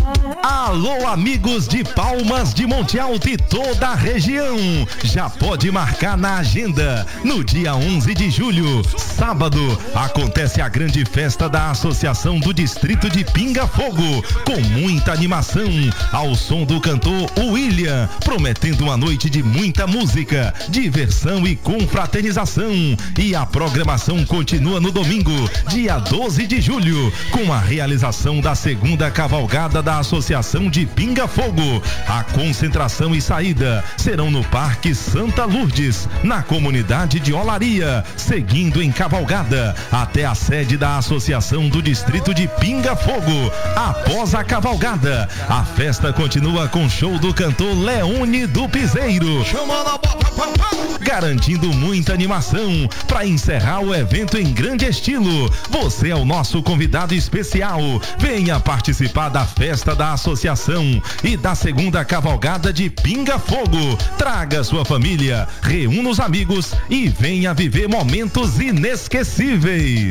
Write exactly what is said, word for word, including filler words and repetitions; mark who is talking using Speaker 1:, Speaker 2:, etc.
Speaker 1: Alô, amigos de Palmas de Monte Alto e toda a região. Já pode marcar na agenda. No dia onze de julho, sábado, acontece a grande festa da Associação do Distrito de Pinga Fogo, com muita animação, ao som do cantor William, prometendo uma noite de muita música, diversão e confraternização. E a programação continua no domingo, dia doze de julho, com a realização da segunda cavalgada da Associação de Pinga Fogo. A concentração e saída serão no Parque Santa Lourdes, na comunidade de Olaria, seguindo em cavalgada até a sede da Associação do Distrito de Pinga Fogo. Após a cavalgada, a festa continua com show do cantor Leone do Piseiro, garantindo muita animação para encerrar o evento em grande estilo. Você é o nosso convidado especial. Venha participar da festa da associação e da segunda cavalgada de Pinga Fogo. Traga sua família, reúna os amigos e venha viver momentos inesquecíveis.